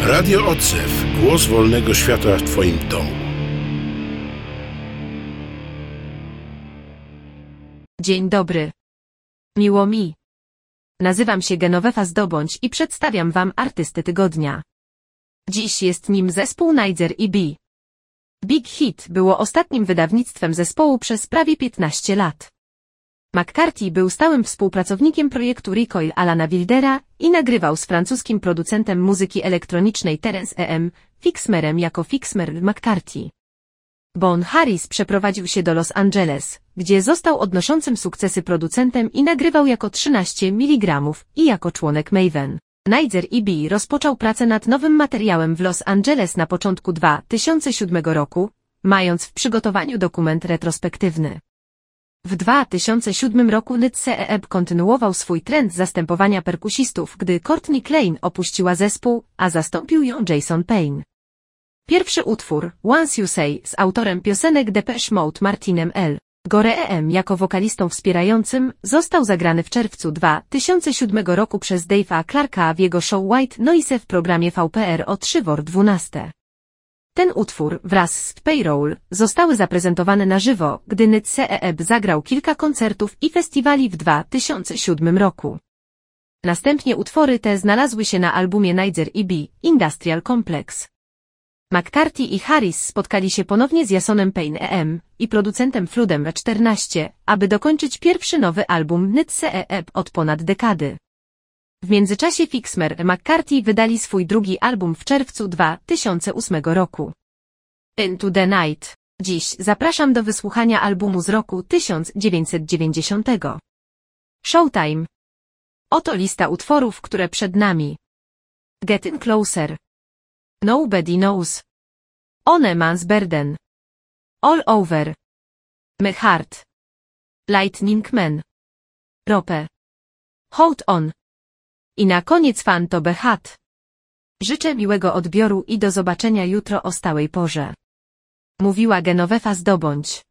Radio Odzew. Głos wolnego świata w Twoim domu. Dzień dobry. Miło mi. Nazywam się Genovefa Zdobądź i przedstawiam Wam artystę tygodnia. Dziś jest nim zespół Niger i B. Big Hit było ostatnim wydawnictwem zespołu przez prawie 15 lat. McCarthy był stałym współpracownikiem projektu Recoil Alana Wildera i nagrywał z francuskim producentem muzyki elektronicznej Terence E.M. Fixmerem jako Fixmer McCarthy. Bon Harris przeprowadził się do Los Angeles, gdzie został odnoszącym sukcesy producentem i nagrywał jako 13 mg i jako członek Maven. Niger i B rozpoczął pracę nad nowym materiałem w Los Angeles na początku 2007 roku, mając w przygotowaniu dokument retrospektywny. W 2007 roku NYC kontynuował swój trend zastępowania perkusistów, gdy Courtney Klein opuściła zespół, a zastąpił ją Jason Payne. Pierwszy utwór, Once You Say, z autorem piosenek Depeche Mode Martinem L. Gore E.M. jako wokalistą wspierającym, został zagrany w czerwcu 2007 roku przez Dave'a Clarka w jego show White Noise w programie VPR o 3:12. Ten utwór, wraz z Payroll, zostały zaprezentowane na żywo, gdy NYC zagrał kilka koncertów i festiwali w 2007 roku. Następnie utwory te znalazły się na albumie Niger i B, Industrial Complex. McCarthy i Harris spotkali się ponownie z Jasonem Payne E.M. i producentem Floodem 14, aby dokończyć pierwszy nowy album NYC od ponad dekady. W międzyczasie Fixmer McCarthy wydali swój drugi album w czerwcu 2008 roku. Into the Night. Dziś zapraszam do wysłuchania albumu z roku 1990. Showtime. Oto lista utworów, które przed nami. Getting Closer. Nobody Knows. On a Man's Burden. All Over. My Heart. Lightning Man. Rope. Hold On. I na koniec Fan to Behat. Życzę miłego odbioru i do zobaczenia jutro o stałej porze. Mówiła Genovefa Zdobądź.